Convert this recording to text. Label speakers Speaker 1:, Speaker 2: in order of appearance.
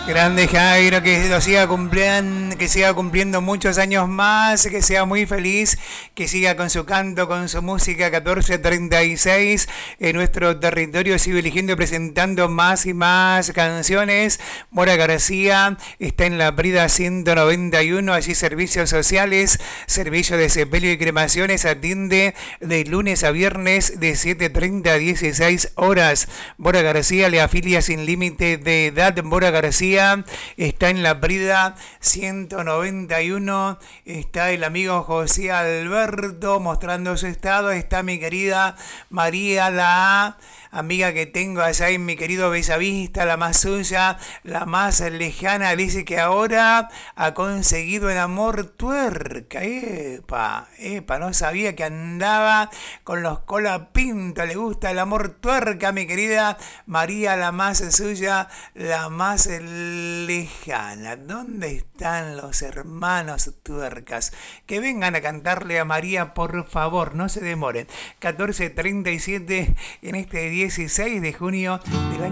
Speaker 1: Grande Jairo, que siga cumpliendo muchos años más, que sea muy feliz, que siga con su canto, con su música. 1436 en nuestro territorio sigue eligiendo y presentando más y más canciones. Mora García está en la Brida 191, allí servicios sociales, servicio de sepelio y cremaciones, atiende de lunes a viernes de 7:30 a 16 horas. Mora García le afilia sin límite de edad. Mora García está en la Brida 191. Está el amigo José Alberto mostrando su estado. Está mi querida María, la amiga que tengo allá en mi querido Bellavista, la más suya, la más lejana. Dice que ahora ha conseguido el amor tuerca. Epa, no sabía que andaba con los cola pinta. Le gusta el amor tuerca, mi querida María, la más suya, la más lejana. ¿Dónde están los hermanos tuercas? Que vengan a cantarle a María, por favor, no se demoren. 14:37 en este 16 de junio del año